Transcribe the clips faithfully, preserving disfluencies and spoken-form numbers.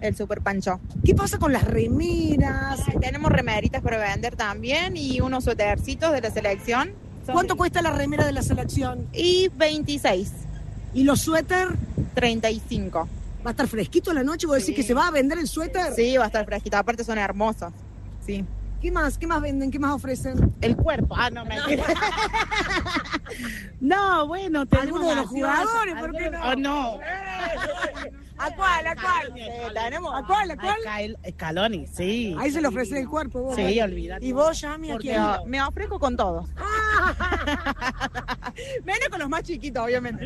el Super Pancho. ¿Qué pasa con las remeras? Ay, tenemos remeritas para vender también y unos suétercitos de la selección. Son ¿Cuánto cuesta la remera de la selección? Y veintiséis. ¿Y los suéter? treinta y cinco. ¿Va a estar fresquito a la noche? ¿Vos Sí. decís que se va a vender el suéter? Sí, va a estar fresquito. Aparte son hermosos. Sí. ¿Qué más? ¿Qué más venden? ¿Qué más ofrecen? El cuerpo. Ah, no, mentira. No, bueno, tenemos ¿Alguno de los gaseosas, jugadores? ¿Por qué no? algunos- Oh, no. ¿A cuál? ¿A cuál? tenemos. ¿A cuál? ¿A cuál? Ay, Cal- Scaloni, sí. Ahí se le ofrece el cuerpo. Vos. Sí, olvídate. ¿Y vos, Yami, a Porque quién? ah, me ofrezco con todos. Menos con los más chiquitos, obviamente.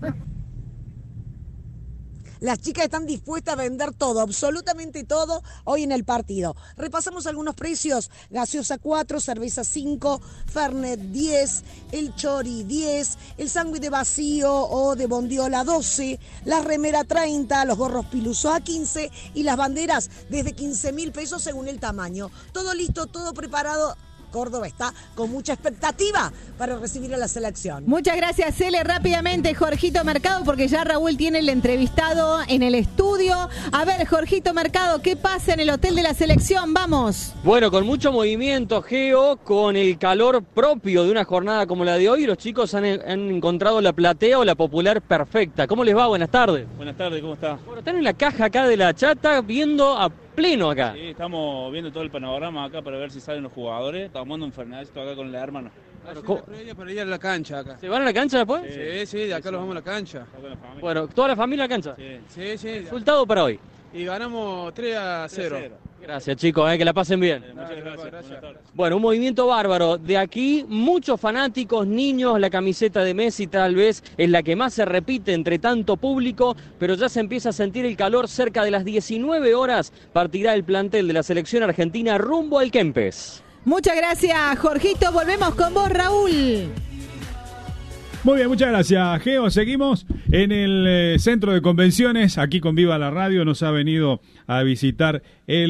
Las chicas están dispuestas a vender todo, absolutamente todo, hoy en el partido. Repasamos algunos precios. Gaseosa cuatro, cerveza cinco, Fernet diez, el chori diez, el sándwich de vacío o de bondiola doce, la remera treinta, los gorros piluso a quince y las banderas desde quince mil pesos según el tamaño. Todo listo, todo preparado. Córdoba está con mucha expectativa para recibir a la selección. Muchas gracias, Cele. Rápidamente, Jorgito Mercado, porque ya Raúl tiene el entrevistado en el estudio. A ver, Jorgito Mercado, ¿qué pasa en el hotel de la selección? Vamos. Bueno, con mucho movimiento, Geo, con el calor propio de una jornada como la de hoy, los chicos han, han encontrado la platea o la popular perfecta. ¿Cómo les va? Buenas tardes. Buenas tardes, ¿cómo está? Bueno, están en la caja acá de la chata viendo a pleno acá. Sí, estamos viendo todo el panorama acá para ver si salen los jugadores. Estamos tomando un fernandito acá con el hermano. Claro, Claro, previa para ir a la cancha acá. ¿Se van a la cancha después? Sí, sí, de acá sí, los vamos a la cancha. Acá con la familia. Bueno, ¿toda la familia a la cancha? Sí. Sí, sí. Resultado para hoy. Y ganamos tres a cero. Gracias, chicos, eh, que la pasen bien. Eh, Muchas gracias. gracias. Buenas tardes. Bueno, un movimiento bárbaro. De aquí, muchos fanáticos, niños, la camiseta de Messi tal vez es la que más se repite entre tanto público, pero ya se empieza a sentir el calor. Cerca de las diecinueve horas partirá el plantel de la selección argentina rumbo al Kempes. Muchas gracias, Jorgito. Volvemos con vos, Raúl. Muy bien, muchas gracias, Geo. Seguimos en el eh, centro de convenciones, aquí con Viva la Radio. Nos ha venido a visitar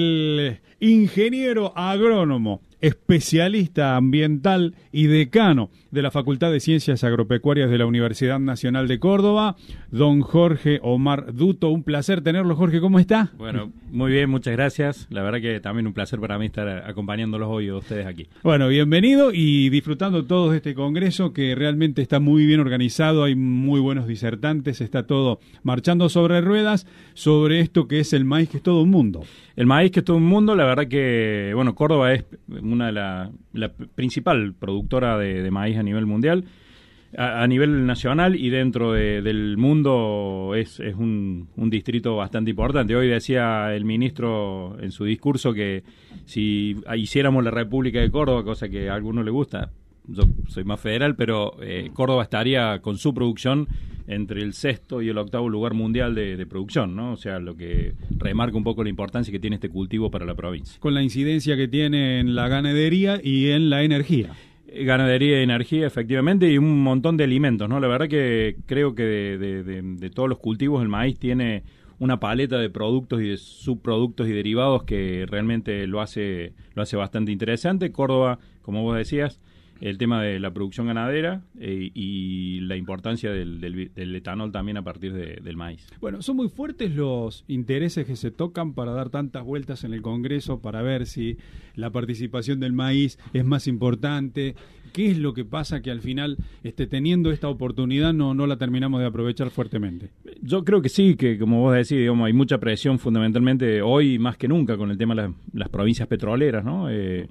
el ingeniero agrónomo, especialista ambiental y decano de la Facultad de Ciencias Agropecuarias de la Universidad Nacional de Córdoba, don Jorge Omar Duto. Un placer tenerlo, Jorge, ¿cómo está? Bueno, muy bien, muchas gracias. La verdad que también un placer para mí estar acompañándolos hoy a ustedes aquí. Bueno, bienvenido y disfrutando todos de este congreso que realmente está muy bien organizado, hay muy buenos disertantes, está todo marchando sobre ruedas sobre esto que es el maíz, que es todo un mundo. El maíz que es todo un mundo, la verdad que, bueno, Córdoba es una de la, la principal productora de, de maíz a nivel mundial, a, a nivel nacional y dentro de, del mundo es, es un, un distrito bastante importante. Hoy decía el ministro en su discurso que si hiciéramos la República de Córdoba, cosa que a algunos le gusta, yo soy más federal, pero eh, Córdoba estaría con su producción entre el sexto y el octavo lugar mundial de, de producción, ¿no? O sea, lo que remarca un poco la importancia que tiene este cultivo para la provincia. Con la incidencia que tiene en la ganadería y en la energía. Eh, Ganadería y energía, efectivamente, y un montón de alimentos, ¿no? La verdad que creo que de, de, de, de todos los cultivos el maíz tiene una paleta de productos y de subproductos y derivados que realmente lo hace, lo hace bastante interesante. Córdoba, como vos decías, el tema de la producción ganadera eh, y la importancia del, del, del etanol también a partir de, del maíz. Bueno, son muy fuertes los intereses que se tocan para dar tantas vueltas en el Congreso, para ver si la participación del maíz es más importante. ¿Qué es lo que pasa que al final, este, teniendo esta oportunidad, no, no la terminamos de aprovechar fuertemente? Yo creo que sí, que como vos decís, digamos, hay mucha presión fundamentalmente hoy más que nunca con el tema de las, las provincias petroleras, ¿no? Eh,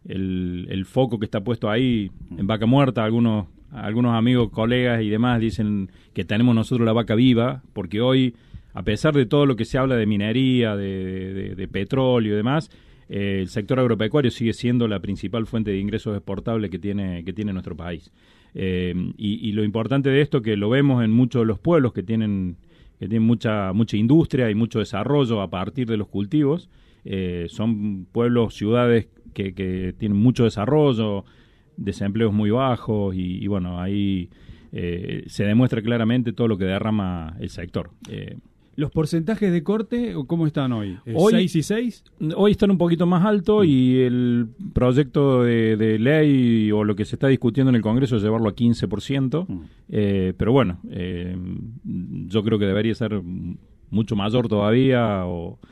El, el foco que está puesto ahí en Vaca Muerta, algunos algunos amigos, colegas y demás dicen que tenemos nosotros la vaca viva, porque hoy, a pesar de todo lo que se habla de minería, de, de, de petróleo y demás, eh, el sector agropecuario sigue siendo la principal fuente de ingresos exportables que tiene, que tiene nuestro país. Eh, y, y lo importante de esto que lo vemos en muchos de los pueblos que tienen, que tienen mucha, mucha industria y mucho desarrollo a partir de los cultivos, eh, son pueblos, ciudades Que, que tienen mucho desarrollo, desempleos muy bajos y, y bueno, ahí eh, se demuestra claramente todo lo que derrama el sector. Eh, ¿Los porcentajes de corte cómo están hoy? hoy ¿seis y seis? Hoy están un poquito más altos y el proyecto de, de ley o lo que se está discutiendo en el Congreso es llevarlo a quince por ciento, mm. eh, pero bueno, eh, yo creo que debería ser mucho mayor todavía o